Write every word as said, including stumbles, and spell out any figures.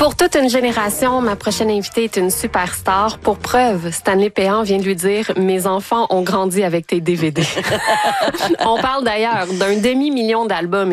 Pour toute une génération, ma prochaine invitée est une superstar. Pour preuve, Stanley Péan vient de lui dire « Mes enfants ont grandi avec tes D V D ». On parle d'ailleurs d'un demi-million d'albums